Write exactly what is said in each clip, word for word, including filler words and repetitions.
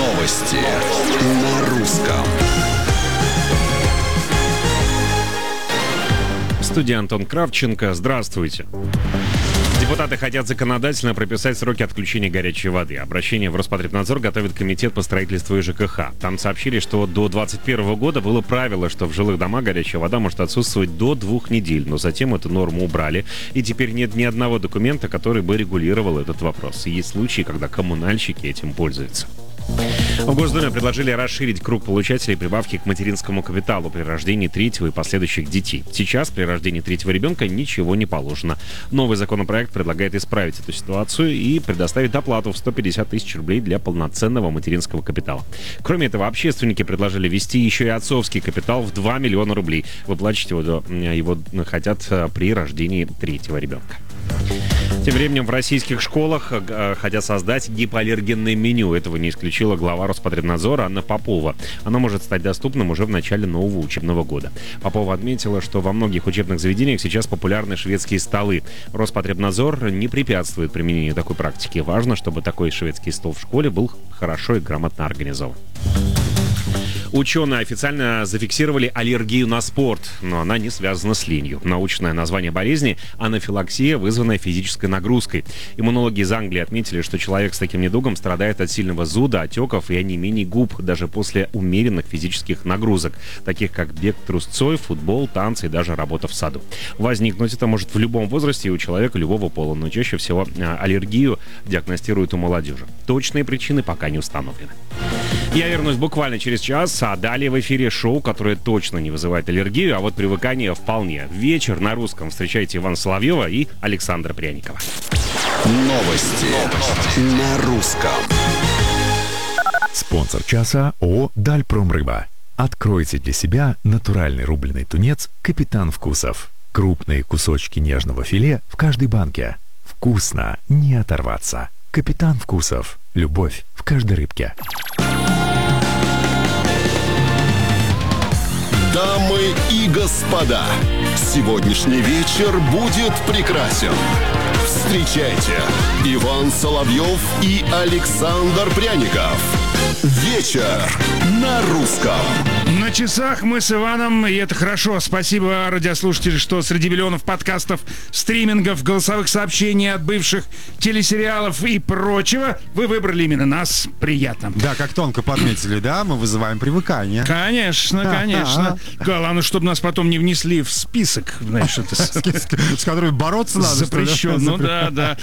Новости на русском. В студии Антон Кравченко. Здравствуйте. Депутаты хотят законодательно прописать сроки отключения горячей воды. Обращение в Роспотребнадзор готовит комитет по строительству и ЖКХ. Там сообщили, что до двадцать первого года было правило, что в жилых домах горячая вода может отсутствовать до двух недель. Но затем эту норму убрали. И теперь нет ни одного документа, который бы регулировал этот вопрос. И есть случаи, когда коммунальщики этим пользуются. В Госдуме предложили расширить круг получателей прибавки к материнскому капиталу при рождении третьего и последующих детей. Сейчас при рождении третьего ребенка ничего не положено. Новый законопроект предлагает исправить эту ситуацию и предоставить доплату в сто пятьдесят тысяч рублей для полноценного материнского капитала. Кроме этого, общественники предложили ввести еще и отцовский капитал в два миллиона рублей. Выплачивать его, его хотят при рождении третьего ребенка. Тем временем в российских школах хотят создать гипоаллергенное меню. Этого не исключила глава Роспотребнадзора Анна Попова. Оно может стать доступным уже в начале нового учебного года. Попова отметила, что во многих учебных заведениях сейчас популярны шведские столы. Роспотребнадзор не препятствует применению такой практики. Важно, чтобы такой шведский стол в школе был хорошо и грамотно организован. Ученые официально зафиксировали аллергию на спорт, но она не связана с ленью. Научное название болезни – анафилаксия, вызванная физической нагрузкой. Иммунологи из Англии отметили, что человек с таким недугом страдает от сильного зуда, отеков и онемений губ даже после умеренных физических нагрузок, таких как бег трусцой, футбол, танцы и даже работа в саду. Возникнуть это может в любом возрасте и у человека любого пола, но чаще всего аллергию диагностируют у молодежи. Точные причины пока не установлены. Я вернусь буквально через час, а далее в эфире шоу, которое точно не вызывает аллергию, а вот привыкание вполне. Вечер на русском. Встречайте Ивана Соловьева и Александра Пряникова. Новости, Новости. на русском. Спонсор часа ООО «Дальпромрыба». Откройте для себя натуральный рубленый тунец «Капитан Вкусов». Крупные кусочки нежного филе в каждой банке. Вкусно, не оторваться. «Капитан Вкусов». Любовь в каждой рыбке. Дамы и господа, сегодняшний вечер будет прекрасен. Встречайте, Иван Соловьев и Александр Пряников. Вечер на русском. На часах мы с Иваном, и это хорошо. Спасибо, радиослушатели, что среди миллионов подкастов, стримингов, голосовых сообщений от бывших телесериалов и прочего вы выбрали именно нас. Приятно. Да, как тонко подметили, да, мы вызываем привыкание. Конечно, конечно. Главное, чтобы нас потом не внесли в список, знаешь, это с которыми бороться надо. Запрещен. Ну да, да.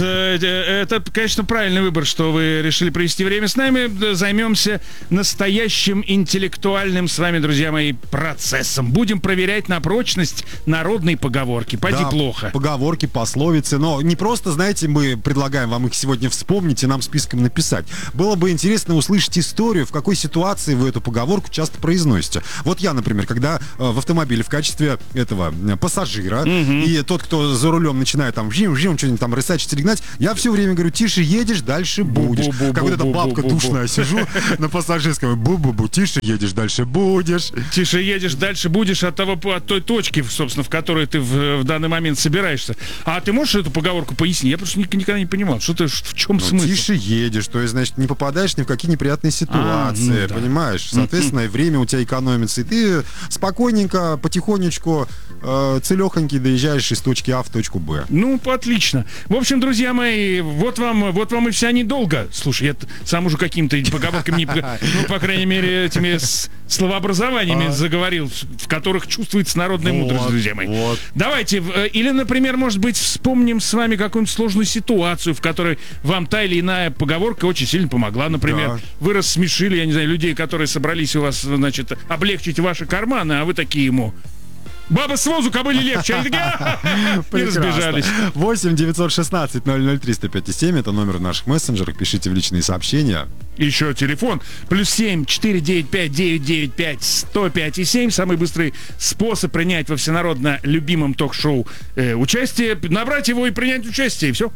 Это, конечно, правильный выбор, что вы решили провести время с нами. Займемся настоящим интеллектуальным с вами, друзья мои, процессом. Будем проверять на прочность народные поговорки. Пойди да, плохо. Поговорки, пословицы. Но не просто, знаете, мы предлагаем вам их сегодня вспомнить и нам списком написать. Было бы интересно услышать историю, в какой ситуации вы эту поговорку часто произносите. Вот я, например, когда э, в автомобиле в качестве этого э, пассажира, угу. и тот, кто за рулем начинает там жим-жим, что-нибудь там рысачить или гнать, я все время говорю: тише едешь, дальше будешь. Как вот эта бабка душная, сижу на пассажирском, бу-бу-бу, тише едешь, дальше будешь. Тише едешь, дальше будешь от того, от той точки, собственно, в которой ты в, в данный момент собираешься. А ты можешь эту поговорку пояснить? Я просто никогда не понимал, что ты, в чем ну, смысл? Тише едешь, то есть, значит, не попадаешь ни в какие неприятные ситуации, а, ну, да. Понимаешь? Соответственно, и время у тебя экономится, и ты спокойненько, потихонечку, э, целехоньки доезжаешь из точки А в точку Б. Ну, отлично. В общем, друзья мои, вот вам, вот вам и вся недолго. Слушай, я сам уже каким-то поговорками, не, ну, по крайней мере, этими словообразованиями а. заговорил, в которых чувствуется народная вот, мудрость, друзья мои. Вот. Давайте, или, например, может быть, вспомним с вами какую-нибудь сложную ситуацию, в которой вам та или иная поговорка очень сильно помогла. Например, да. вы рассмешили, я не знаю, людей, которые собрались у вас, значит, облегчить ваши карманы, а вы такие ему: баба с возу, кобыли легче. Они такие, не разбежались. восемь девятьсот шестнадцать ноль ноль триста пять семь это номер в наших мессенджерах. Пишите в личные сообщения. Еще телефон плюс семь четыре девять пять девять девять пять сто пять и семь. Самый быстрый способ принять во всенародно любимом ток-шоу э, участие. Набрать его и принять участие, и все.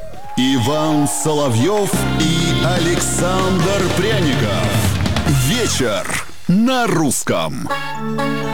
Иван Соловьев и Александр Пряников. Вечер на русском.